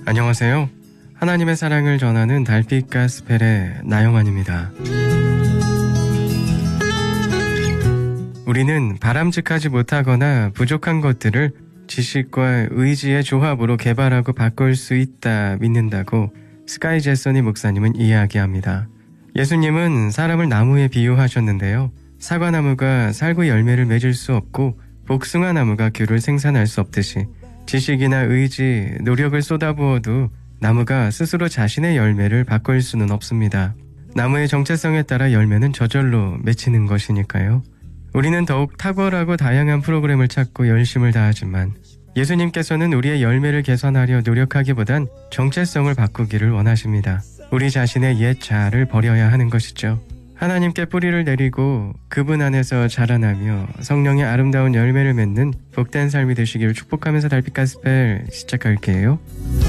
안녕하세요. 하나님의 사랑을 전하는 달빛 가스펠의 나영환입니다. 우리는 바람직하지 못하거나 부족한 것들을 지식과 의지의 조합으로 개발하고 바꿀 수 있다 믿는다고 스카이 제서니 목사님은 이야기합니다. 예수님은 사람을 나무에 비유하셨는데요. 사과나무가 살구 열매를 맺을 수 없고 복숭아나무가 귤을 생산할 수 없듯이 지식이나 의지, 노력을 쏟아부어도 나무가 스스로 자신의 열매를 바꿀 수는 없습니다. 나무의 정체성에 따라 열매는 저절로 맺히는 것이니까요. 우리는 더욱 탁월하고 다양한 프로그램을 찾고 열심을 다하지만 예수님께서는 우리의 열매를 개선하려 노력하기보단 정체성을 바꾸기를 원하십니다. 우리 자신의 옛 자아를 버려야 하는 것이죠. 하나님께 뿌리를 내리고 그분 안에서 자라나며 성령의 아름다운 열매를 맺는 복된 삶이 되시기를 축복하면서 달빛 가스펠 시작할게요.